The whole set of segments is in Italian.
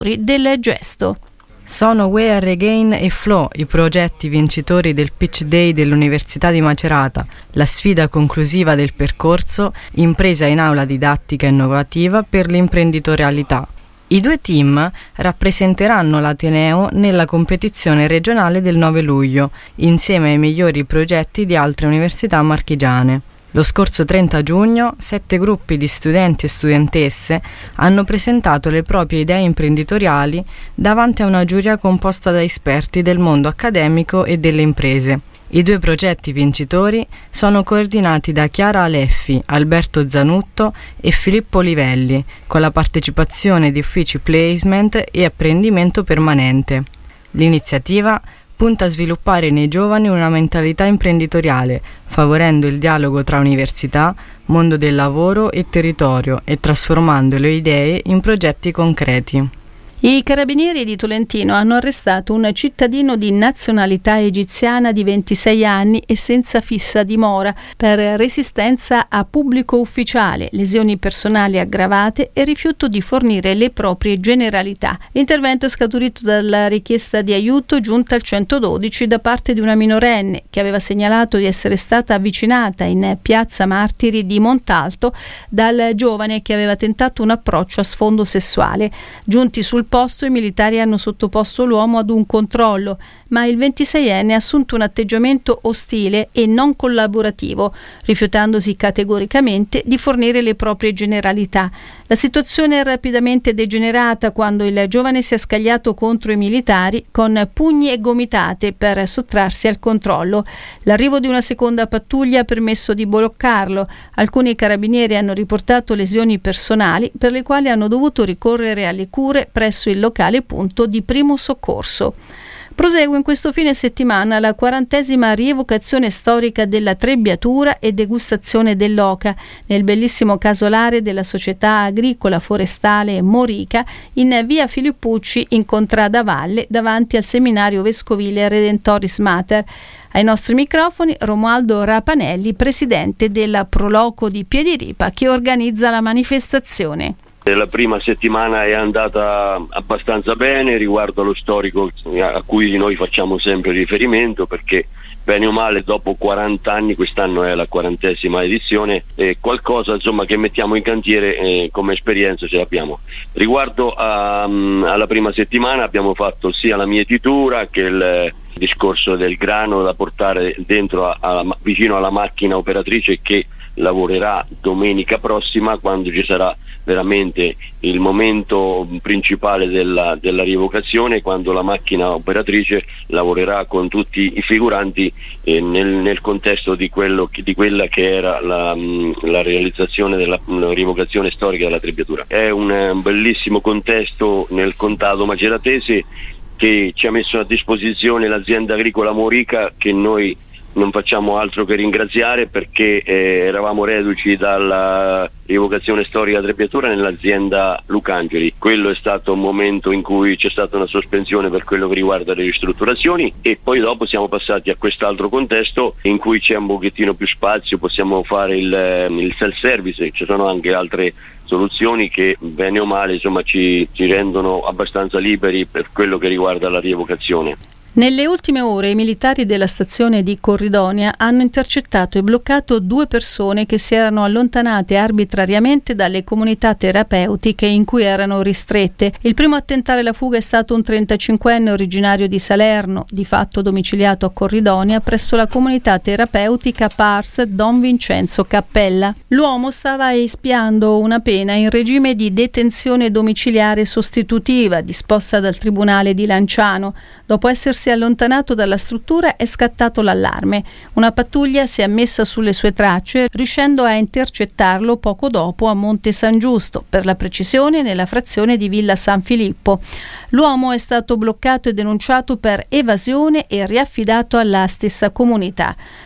del gesto. Sono We Are Again e Flow i progetti vincitori del Pitch Day dell'Università di Macerata, la sfida conclusiva del percorso Impresa in aula didattica innovativa per l'imprenditorialità. I 2 team rappresenteranno l'Ateneo nella competizione regionale del 9 luglio, insieme ai migliori progetti di altre università marchigiane. Lo scorso 30 giugno, 7 gruppi di studenti e studentesse hanno presentato le proprie idee imprenditoriali davanti a una giuria composta da esperti del mondo accademico e delle imprese. I 2 progetti vincitori sono coordinati da Chiara Aleffi, Alberto Zanutto e Filippo Livelli, con la partecipazione di uffici placement e apprendimento permanente. L'iniziativa punta a sviluppare nei giovani una mentalità imprenditoriale, favorendo il dialogo tra università, mondo del lavoro e territorio e trasformando le idee in progetti concreti. I carabinieri di Tolentino hanno arrestato un cittadino di nazionalità egiziana di 26 anni e senza fissa dimora per resistenza a pubblico ufficiale, lesioni personali aggravate e rifiuto di fornire le proprie generalità. L'intervento è scaturito dalla richiesta di aiuto giunta al 112 da parte di una minorenne che aveva segnalato di essere stata avvicinata in Piazza Martiri di Montalto dal giovane che aveva tentato un approccio a sfondo sessuale. Giunti sul posto, i militari hanno sottoposto l'uomo ad un controllo, ma il 26enne ha assunto un atteggiamento ostile e non collaborativo, rifiutandosi categoricamente di fornire le proprie generalità. La situazione è rapidamente degenerata quando il giovane si è scagliato contro i militari con pugni e gomitate per sottrarsi al controllo. L'arrivo di una seconda pattuglia ha permesso di bloccarlo. Alcuni carabinieri hanno riportato lesioni personali per le quali hanno dovuto ricorrere alle cure presso il locale punto di primo soccorso. Prosegue in questo fine settimana la 40ª rievocazione storica della trebbiatura e degustazione dell'oca nel bellissimo casolare della Società Agricola Forestale Morica in via Filippucci in Contrada Valle davanti al seminario vescovile Redentoris Mater. Ai nostri microfoni Romualdo Rapanelli, presidente della Proloco di Piediripa che organizza la manifestazione. La prima settimana è andata abbastanza bene riguardo allo storico a cui noi facciamo sempre riferimento, perché bene o male dopo 40 anni, quest'anno è la 40ª edizione, qualcosa insomma che mettiamo in cantiere come esperienza ce l'abbiamo. Riguardo alla prima settimana abbiamo fatto sia la mietitura che il discorso del grano da portare dentro vicino alla macchina operatrice che lavorerà domenica prossima, quando ci sarà veramente il momento principale della rievocazione, quando la macchina operatrice lavorerà con tutti i figuranti nel contesto di quella che era la realizzazione della rievocazione storica della trebbiatura. È un bellissimo contesto nel contado maceratese che ci ha messo a disposizione l'azienda agricola Morica, che noi non facciamo altro che ringraziare, perché eravamo reduci dalla rievocazione storica della trebbiatura nell'azienda Lucangeli. Quello è stato un momento in cui c'è stata una sospensione per quello che riguarda le ristrutturazioni, e poi dopo siamo passati a quest'altro contesto in cui c'è un pochettino più spazio, possiamo fare il self-service, ci sono anche altre soluzioni che bene o male insomma ci rendono abbastanza liberi per quello che riguarda la rievocazione. Nelle ultime ore i militari della stazione di Corridonia hanno intercettato e bloccato 2 persone che si erano allontanate arbitrariamente dalle comunità terapeutiche in cui erano ristrette. Il primo a tentare la fuga è stato un 35enne originario di Salerno, di fatto domiciliato a Corridonia presso la comunità terapeutica Pars Don Vincenzo Cappella. L'uomo stava espiando una pena in regime di detenzione domiciliare sostitutiva disposta dal Tribunale di Lanciano. Dopo essersi allontanato dalla struttura è scattato l'allarme. Una pattuglia si è messa sulle sue tracce, riuscendo a intercettarlo poco dopo a Monte San Giusto, per la precisione nella frazione di Villa San Filippo. L'uomo è stato bloccato e denunciato per evasione e riaffidato alla stessa comunità.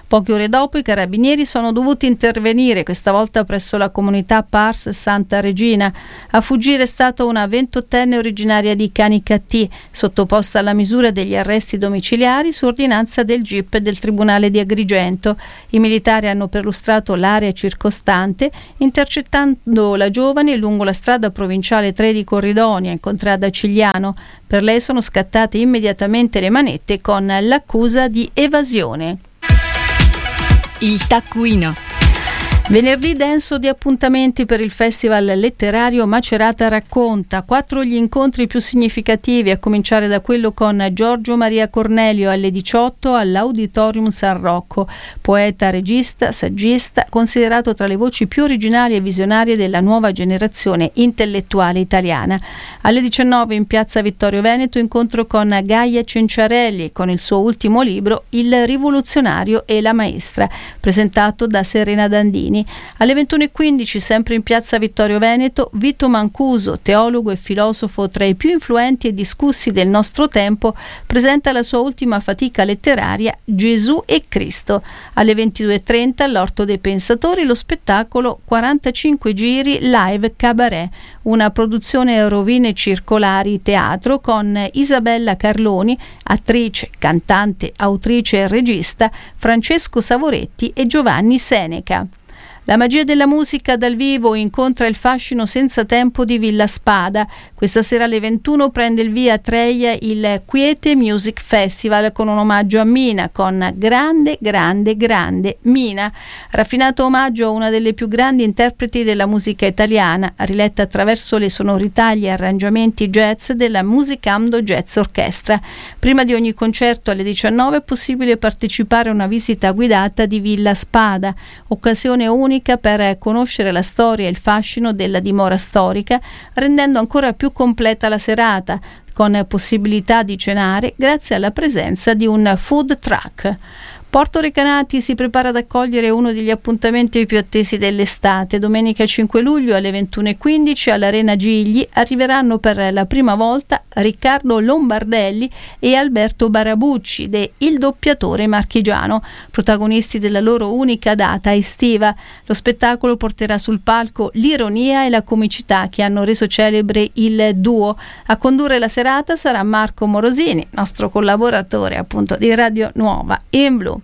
Poche ore dopo i carabinieri sono dovuti intervenire, questa volta presso la comunità Pars Santa Regina. A fuggire è stata una 28enne originaria di Canicattì, sottoposta alla misura degli arresti domiciliari su ordinanza del GIP e del Tribunale di Agrigento. I militari hanno perlustrato l'area circostante, intercettando la giovane lungo la strada provinciale 3 di Corridonia, in contrada Cigliano. Per lei sono scattate immediatamente le manette con l'accusa di evasione. Il taccuino. Venerdì denso di appuntamenti per il Festival letterario Macerata Racconta. 4 gli incontri più significativi, a cominciare da quello con Giorgio Maria Cornelio alle 18 all'Auditorium San Rocco. Poeta, regista, saggista, considerato tra le voci più originali e visionarie della nuova generazione intellettuale italiana. Alle 19 in piazza Vittorio Veneto incontro con Gaia Cenciarelli con il suo ultimo libro Il rivoluzionario e la maestra, presentato da Serena Dandini. Alle 21:15, sempre in piazza Vittorio Veneto, Vito Mancuso, teologo e filosofo tra i più influenti e discussi del nostro tempo, presenta la sua ultima fatica letteraria Gesù e Cristo. Alle 22:30 all'Orto dei Pensatori lo spettacolo 45 giri live cabaret, una produzione Rovine Circolari Teatro con Isabella Carloni, attrice, cantante, autrice e regista, Francesco Savoretti e Giovanni Seneca. La magia della musica dal vivo incontra il fascino senza tempo di Villa Spada. Questa sera alle 21 prende il via a Treia il Quiete Music Festival con un omaggio a Mina, con grande Mina. Raffinato omaggio a una delle più grandi interpreti della musica italiana, riletta attraverso le sonorità e gli arrangiamenti jazz della Musicando Jazz Orchestra. Prima di ogni concerto alle 19 è possibile partecipare a una visita guidata di Villa Spada, occasione unica per conoscere la storia e il fascino della dimora storica, rendendo ancora più completa la serata, con possibilità di cenare grazie alla presenza di un food truck. Porto Recanati si prepara ad accogliere uno degli appuntamenti più attesi dell'estate. Domenica 5 luglio alle 21:15 all'Arena Gigli arriveranno per la prima volta Riccardo Lombardelli e Alberto Barabucci de Il Doppiatore Marchigiano, protagonisti della loro unica data estiva. Lo spettacolo porterà sul palco l'ironia e la comicità che hanno reso celebre il duo. A condurre la serata sarà Marco Morosini, nostro collaboratore appunto di Radio Nuova in Blu.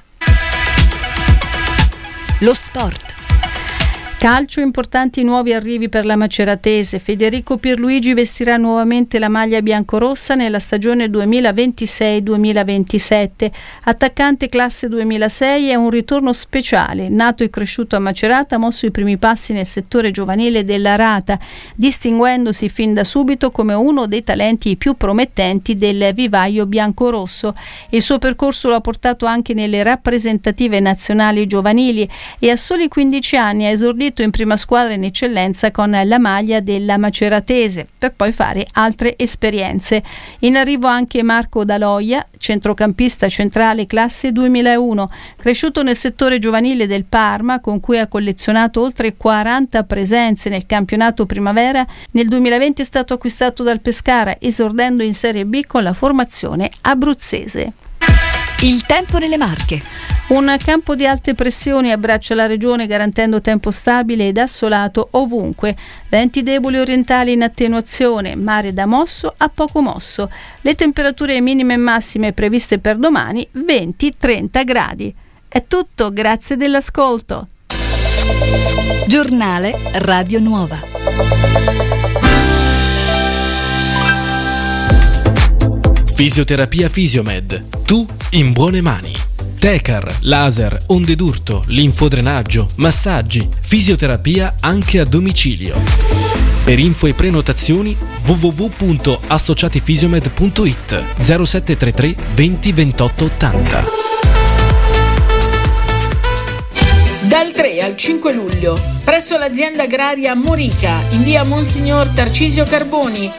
Lo sport. Calcio, importanti nuovi arrivi per la maceratese. Federico Pierluigi vestirà nuovamente la maglia biancorossa nella stagione 2026-2027. Attaccante classe 2006, è un ritorno speciale. Nato e cresciuto a Macerata, ha mosso i primi passi nel settore giovanile della Rata, distinguendosi fin da subito come uno dei talenti più promettenti del vivaio biancorosso. Il suo percorso lo ha portato anche nelle rappresentative nazionali giovanili e a soli 15 anni ha esordito in prima squadra in eccellenza con la maglia della Maceratese, per poi fare altre esperienze. In arrivo anche Marco Daloia, centrocampista centrale classe 2001, cresciuto nel settore giovanile del Parma, con cui ha collezionato oltre 40 presenze nel campionato primavera. Nel 2020 è stato acquistato dal Pescara, esordendo in Serie B con la formazione abruzzese. Il tempo nelle Marche. Un campo di alte pressioni abbraccia la regione garantendo tempo stabile ed assolato ovunque. Venti deboli orientali in attenuazione, mare da mosso a poco mosso. Le temperature minime e massime previste per domani 20-30 gradi. È tutto, grazie dell'ascolto. Giornale Radio Nuova. Fisioterapia Fisiomed. Tu in buone mani. Tecar, laser, onde d'urto, linfodrenaggio, massaggi, fisioterapia anche a domicilio. Per info e prenotazioni www.associatifisiomed.it 0733 20 28 80. Dal 3 al 5 luglio, presso l'azienda agraria Morica, in via Monsignor Tarcisio Carboni,